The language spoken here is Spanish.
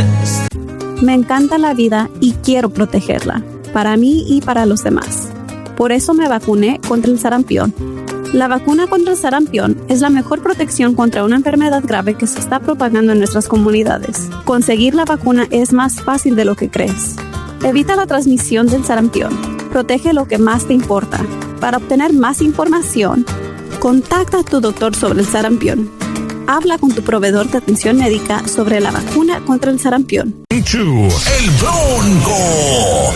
Me encanta la vida y quiero protegerla, para mí y para los demás. Por eso me vacuné contra el sarampión. La vacuna contra el sarampión es la mejor protección contra una enfermedad grave que se está propagando en nuestras comunidades. Conseguir la vacuna es más fácil de lo que crees. Evita la transmisión del sarampión. Protege lo que más te importa. Para obtener más información, contacta a tu doctor sobre el sarampión. Habla con tu proveedor de atención médica sobre la vacuna contra el sarampión. El Bronco.